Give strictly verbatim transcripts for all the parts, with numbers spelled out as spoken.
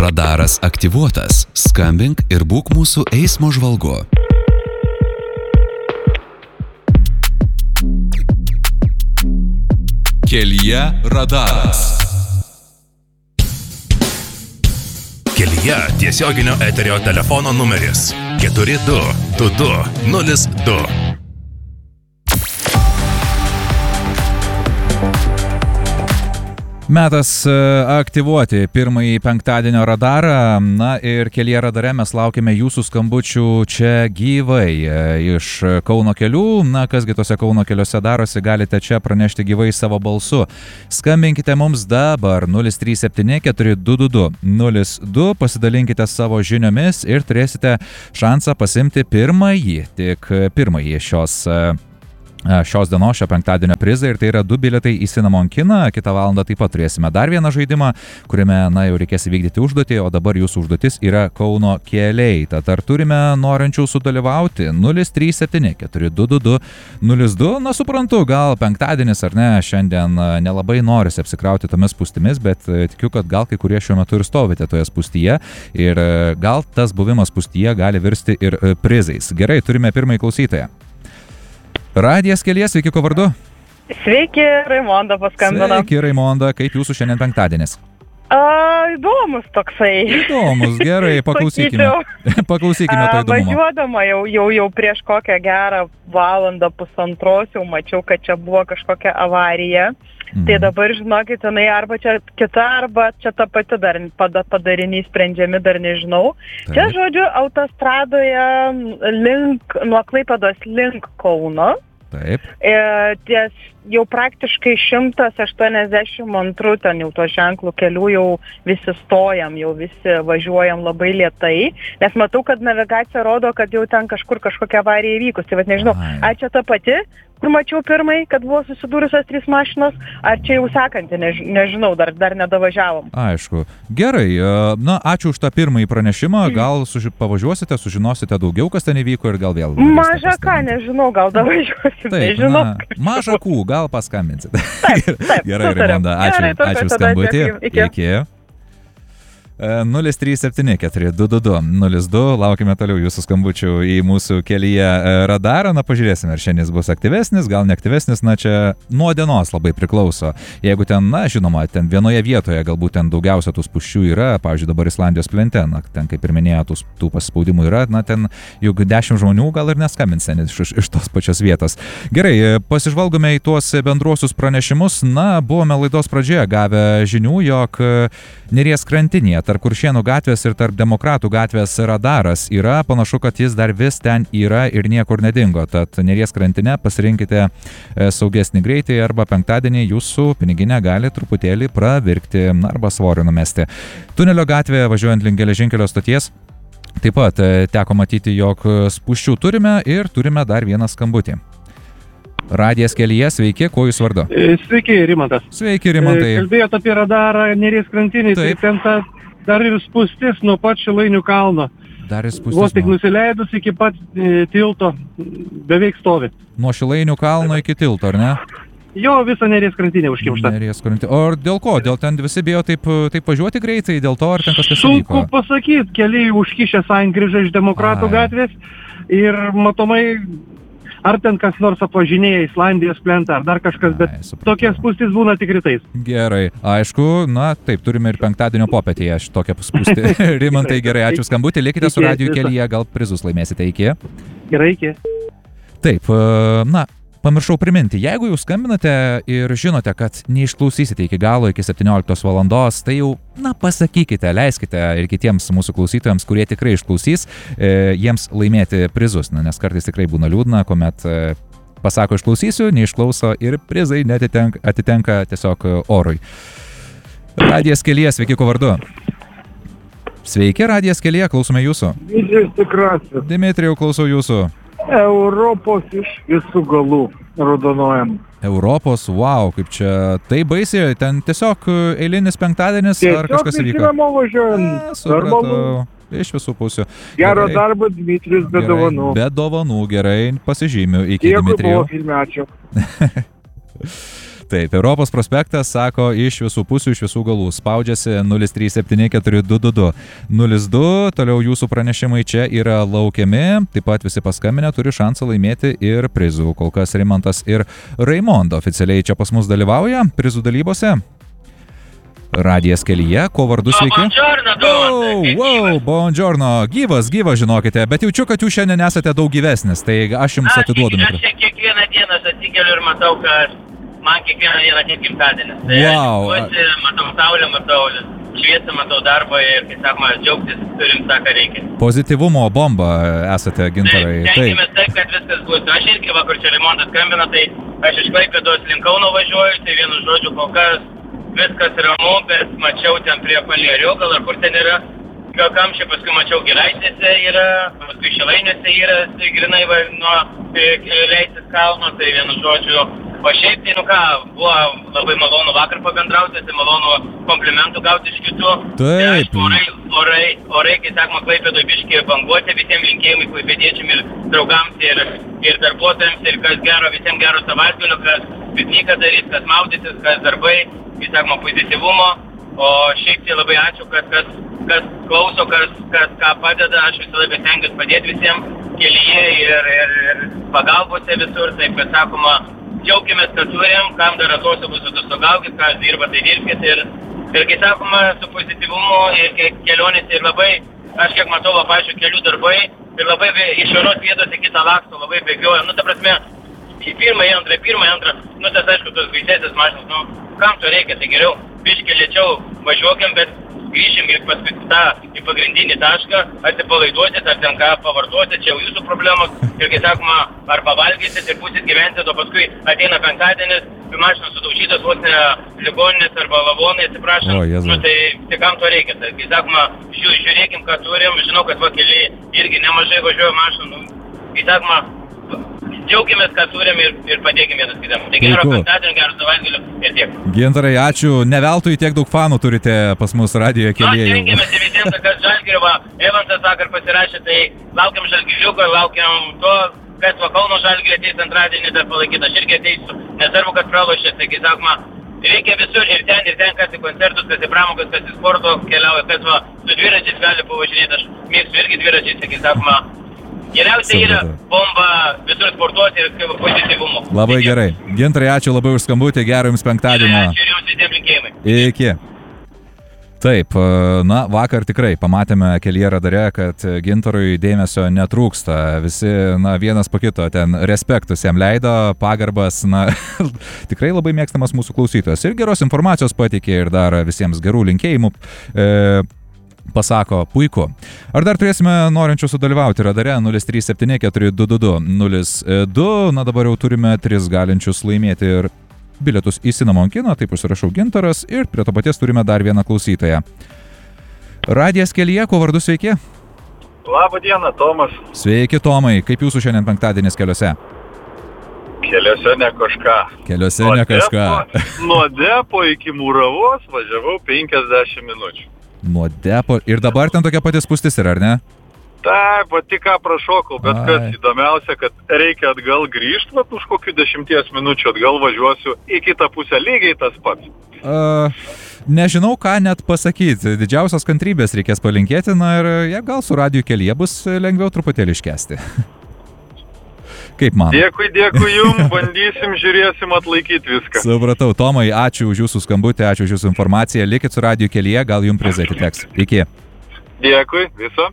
Radaras aktyvuotas. Skambink ir būk mūsų eismo žvalgu. Kelyje radaras. Kelyje tiesioginio eterio telefono numeris keturi du du du nulis du. Metas aktyvuoti pirmąjį penktadienio radarą. Na ir Kelyje radare mes laukime jūsų skambučių čia gyvai iš Kauno kelių. Na, kasgi tose Kauno keliuose darosi, galite čia pranešti gyvai savo balsu. Skambinkite mums dabar nulis trys septyni keturi du du du nulis du, pasidalinkite savo žiniomis ir turėsite šansą pasimti pirmąjį, tik pirmąjį šios šios dienos, šio penktadienio prizą, ir tai yra du bilietai į Cinnamon kiną. Kitą valandą taip pat turėsime dar vieną žaidimą, kuriame, na, jau reikės įvykdyti užduotį, o dabar jūsų užduotis yra Kauno keliai. Tad ar turime norinčių sudalyvauti? nulis trys septyni keturi du du du nulis du. Na, suprantu, gal penktadienis ar ne, šiandien nelabai norisi apsikrauti tomis spūstimis, bet tikiu, kad gal kai kurie šiuo metu ir stovite toje spūstyje ir gal tas buvimas spūstyje gali virsti ir prizais. Gerai, turime pirmąjį klausytoją. Radijas Kelyje, sveiki, ko vardu? Sveiki, Raimonda paskambino. Sveiki, Raimonda, kaip jūsų šiandien penktadienis? A, įdomus toksai. Įdomus, gerai, paklausykime. Paklausykime to įdomumo. Važiuodama jau, jau, jau prieš kokią gerą valandą pusantros jau mačiau, kad čia buvo kažkokia avarija. Mm. Tai dabar, žinokit, jinai arba čia kita, arba čia ta pati dar padariniai sprendžiami, dar nežinau. Taip. Čia, žodžiu, autostradoje link, nuo Klaipėdos link Kauno. Taip. E, ties jau praktiškai šimtas aštuoniasdešimt antrų ten jau to ženklų kelių jau visi stojam, jau visi važiuojam labai lėtai, nes matau, kad navigacija rodo, kad jau ten kažkur kažkokia avarija įvykus. Tai vat nežinau, Ai. ar čia ta pati, kur mačiau pirmai, kad buvo susidūrusios trys mašinos, ar čia jau sekanti, než, nežinau, dar, dar nedavažiavom. Aišku. Gerai, na, ačiū už tą pirmąjį pranešimą, gal suži, pavažiuosite, sužinosite daugiau, kas ten įvyko ir gal vėl. Maža ką, nežinau, gal davažiuosim, taip, nežinau. Na, maža kų, gal paskambinsit. Taip, taip, gerai, Raimonda, ačiū, gerai, ačiū skambutį. Iki. Iki. nulis trys septyni keturi du du du nulis du. Laukime toliau jūsų skambučių į mūsų Kelyje radarą. Na, pažiūrėsime, ar šiandien bus aktyvesnis, gal neaktyvesnis. Na, čia nuo dienos labai priklauso. Jeigu ten, na, žinoma, ten vienoje vietoje galbūt ten daugiausia tų spūsčių yra, pavyzdžiui, dabar Islandijos plente, na, ten, kaip ir minėjo, tų, tų pasispaudimų yra, na, ten juk dešimt žmonių gal ir neskambins iš, iš, iš tos pačios vietos. Gerai, pasižvalgome į tuos bendruosius pranešimus. Na, buvome laidos pradžioje gavę žinių, jog Neries krantinėje tarp Kuršėnų gatvės ir tarp Demokratų gatvės radaras yra. Panašu, kad jis dar vis ten yra ir niekur nedingo. Tad Neries krantinę pasirinkite saugesnį greitį arba penktadienį jūsų piniginę gali truputėlį pravirkti arba svorį numesti. Tunelio gatvėje važiuojant link geležinkelio stoties taip pat teko matyti, jog spūsčių turime ir turime dar vieną skambutį. Radijas Kelyje, sveiki, kuo jūs vardu? Sveiki, Rimantas. Sveiki, Rimantai. Kalbėjot apie radarą Neries krantinį, tai ten ta, dar ir spūstis nuo pat Šilainių kalno. Dar ir spūstis. Vos tik nusileidus iki pat e, tilto, beveik stovi. Nuo Šilainių kalno iki tilto, ar ne? Jo, visą Neries krantinę užkimšta. Neries krantinė. O dėl ko? Dėl ten visi bijo taip, taip važiuoti greitai, dėl to ar ten kažkas įvyko? Sunku pasakyti, keliai užkišę sankryžą iš Demokratų Ai. gatvės ir matomai ar ten kas nors apvažinėja Islandijos plentą, ar dar kažkas, bet Ai, tokie spūstys būna tik rytais. Gerai, aišku, na taip, turime ir penktadienio popietėje šitokią spūstį. Rimantai, gerai, ačiū skambutį, likite su Radiju Kelyje, gal prizus laimėsite, iki. Gerai, iki. Taip, na, pamiršau priminti, jeigu jūs skambinate ir žinote, kad neišklausysite iki galo, iki septynioliktos valandos, tai jau, na, pasakykite, leiskite ir kitiems mūsų klausytojams, kurie tikrai išklausys, e, jiems laimėti prizus, na, nes kartais tikrai būna liūdna, kuomet e, pasako išklausysiu, neišklauso ir prizai netitenka, atitenka tiesiog orui. Radijas Kelyje, sveiki, ko vardu? Sveiki, Radijas Kelyje, klausome jūsų. Dmitrijus Tikrasis. Dmitrijau, klausau jūsų. Europos iš visų galų raudonojam. Europos, wow, kaip čia, tai baisiai, ten tiesiog eilinis penktadienis, tiesiog ar kažkas įvyko? Tiesiog visi namo važiuojam, supratau, iš visų pusių. Gero darbo, Dmitrijus, be gerai, dovanų. Be dovanų, gerai, pasižymiu, iki Dmitrijų. Dėkui, buvo filme, ačiū. Taip, Europos prospektas sako iš visų pusių, iš visų galų. Spaudžiasi nulis trys septyni keturi du du du nulis du. Toliau jūsų pranešimai čia yra laukiami. Taip pat visi paskambinę turi šansą laimėti ir prizų. Kol kas Rimantas ir Raimonda oficialiai čia pas mus dalyvauja prizų dalybose. Radijas kelyje, ko vardu sveiki? Buongiorno, Wow, wow, buongiorno. Gyvas, gyvas, žinokite, bet jaučiu, kad jūs šiandien esate daug gyvesnis, tai aš jums atiduodu Aš mikrofoną. čia kiekvieną dieną atsikeliu ir matau, kad man kiekvieną dieną kaip gimtadienis. Tai Wow. aš džiaugiuosi, matau saulę, matau šviesą, matau darbą ir, kaip sakoma, džiaugtis turim tą, ką reikia. Pozityvumo bomba esate, Gintarai. Tai Taip. tenkimės taip, kad viskas būtų. Aš irgi vakar čia Raimondas skambino, tai aš iš Klaipėdos link Kauno važiuoju, tai vienu žodžiu kol kas viskas ramu, bet mačiau ten prie Palierio, gal ar kur ten yra, gal kamščiai, paskui mačiau Giraitėse yra, paskui Šilainėse yra, tai grinai va, nuo Leisis kalno, tai vienu žodžiu. O šiaip tai, nu ką, buvo labai malonu vakar pabendrauti, tai malonu komplimentų gauti iš kitų. Taip. Tai aišku, orai, orai, orai, kai sakoma, Klaipėdoj biškį banguoti, visiems linkėjimai klaipėdiečiam ir draugams ir, ir darbuotojams ir kas gero, visiems gero savaitgalio, kas pikniką darys, kas maudytis, kas darbai. Kai sakoma, pozityvumo, o šiaip tai labai ačiū, kad kas, kas klauso, kas, kas ką padeda, aš visą laiką stengiuosi padėti visiems kelyje ir, ir, ir pagalbose visur, taip kad sakoma, džiaukimės, kad turim, kam dar atostogus atostogaukit, kas dirba, tai dirbkit ir, ir kai sakoma, su pozityvumu ir kelionėse ir labai, aš kiek matau, va, pačiu kelių darbai ir labai iš vienos vietos į kitą laksto, labai bėgioja, nu ta prasme, į pirmą, į antrą, pirmą, į antrą, nu tas aišku, tos baisėsis mašinas, nu, kam to reikia, tai geriau, biškį lėčiau važiuokim, bet grįšim ir paskui tą į pagrindinį tašką, atsipalaiduosit, ar ten ką pavartosit, čia jau jūsų problemos, ir kai sakoma, ar pavalgysit ir būsit gyventi, o paskui ateina penktadienis, mašinos sudaužytos vos ne ligoninės arba lavonai, atsiprašom, O, Jėzau. nu tai, tai kam to reikia, tai kai sakoma, žiū, žiūrėkim, ką turim, žinau, kad va keliai irgi nemažai važiuoja mašinų, nu, kai sakoma, džiaugiamės, ką turim ir, ir padėkim vienas kitam. Tai gero Puiku. penktadienio, gero savaitgalio ir tiek. Gintarai, ačiū. Ne veltui tiek daug fanų turite pas mus radijo Mes kelyje. jau. tenkimės ir visiems, kad Žalgirio, va, Evansas vakar pasirašė, tai laukiam Žalgiriuko, laukiam to, kas va Kauno Žalgirio ateis antradienį dar palaikyti, aš irgi ateisiu, nesvarbu, kad pralošė, tai kai sakoma, reikia visur ir ten, ir ten, kas į koncertus, kas į pramogas, kas į sporto keliauja, kas va su dviračiais gali pavažinėti, aš mėgstu irgi dviračiais, tai kai sakoma, geriausia yra bomba visur sportuoti ir pozityvumo. Labai gerai. Gintarai, ačiū labai už skambutį, gero jums penktadienio. Ačiū ir jums visiems linkėjimai. Iki. Taip, na, vakar tikrai pamatėme kelyje radare, kad Gintarui dėmesio netrūksta. Visi, na, vienas po kito ten respektus jam leido, pagarbas, na, tikrai labai mėgstamas mūsų klausytojas. Ir geros informacijos pateikė ir dar visiems gerų linkėjimų. E, pasako, puiku. Ar dar turėsime norinčių sudalyvauti radare nulis trys septyni keturi du du du nulis du, na dabar jau turime tris galinčius laimėti ir bilietus į Cinnamon kiną, taip užsirašau Gintaras ir prie to paties turime dar vieną klausytoją. Radijas kelyje, ko vardu sveiki? Labą dieną, Tomas. Sveiki, Tomai, kaip jūsų šiandien penktadienis keliuose? Keliuose ne kažką. Keliuose Nuo ne kažką. Depo, nuo Depo iki Mūravos važiavau penkiasdešimt minučių. Nuo Depo. Ir dabar ten tokia pati spūstis yra, ar ne? Taip, va tik ką prašokau, bet Ai. kas įdomiausia, kad reikia atgal grįžti, va už kokių dešimties minučių atgal važiuosiu į kitą pusę, lygiai tas pats. Uh, nežinau, ką net pasakyti. Didžiausios kantrybės reikės palinkėti, na ir ja, gal su radijų kelyje bus lengviau truputėlį iškesti. Kaip man? Dėkui, dėkui jums, bandysim, žiūrėsim atlaikyti viską. Supratau, Tomai, ačiū už jūsų skambutį, ačiū už jūsų informaciją. Likit su radijų kelyje, gal jums prizai atiteks. Iki. Dėkui, viso.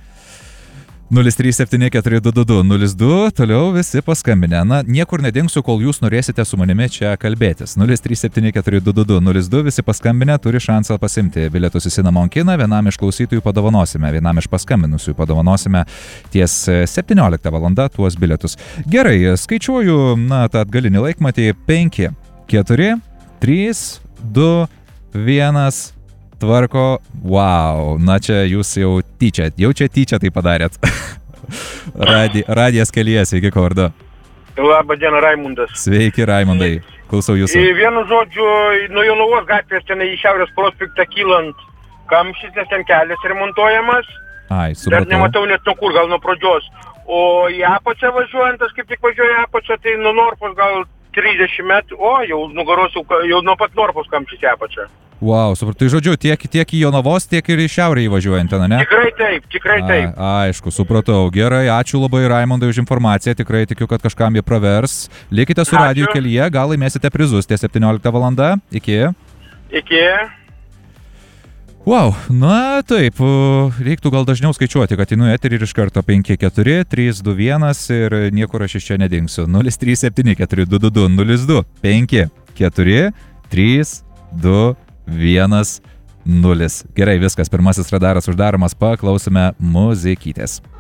nulis trys septyni keturi du du du nulis du, toliau visi paskambinę. Na, niekur nedingsiu, kol jūs norėsite su manimi čia kalbėtis. nulis trys septyni keturi du du du nulis du, visi paskambinę turi šansą pasimti bilietus į Cinnamon kiną, vienam iš klausytojų padovanosime, vienam iš paskambinusių padovanosime ties septynioliktą valandą tuos bilietus. Gerai, skaičiuoju, na, tą atgalinį laikmatį, penki, keturi, trys, du, vienas, tvarko, wow, na čia jūs jau tyčia, jau čia tyčia tai padarėt. Radi, radijas kelyje, sveiki, ko vardu. Labą dieną, Raimundas. Sveiki, Raimundai, klausau jūsų. Vienu žodžiu, nuo Jonavos gatvės ten į Šiaurės prospektą kylant kamštis, nes ten kelias remontuojamas. Ai, Dar supratau. nematau net nuo kur, gal nuo pradžios. O į apačią važiuojant, aš kaip tik važiuoju į apačią, tai nuo Norfos gal trisdešimt metrų, o jau nugaros, jau, jau nuo pat Norfos kamštis į apačią. Wow, supratau. Tai žodžiu, tiek, tiek į Jonavos, tiek ir į šiaurę įvažiuojant, ne? Tikrai taip, tikrai taip. A, aišku, supratau. Gerai, ačiū labai Raimondai už informaciją, tikrai tikiu, kad kažkam jie pravers. Likite su Radiju kelyje, gal laimėsite prizus ties septynioliktą valandą. Iki. Iki. Wow, na taip, reiktų gal dažniau skaičiuoti, kad įnu eterį ir iš karto penki keturi trys du vienas ir niekur aš iš čia nedingsiu. nulis trys septyni keturi du du du nulis du penki keturi trys du vienas nulis. Gerai, viskas, pirmasis radaras uždaromas, paklausome muzikytės.